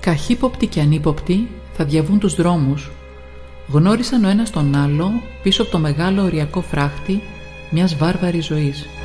Καχύποπτοι και ανύποπτοι θα διαβούν τους δρόμους. Γνώρισαν ο ένας τον άλλο πίσω από το μεγάλο οριακό φράχτη μιας βάρβαρης ζωής.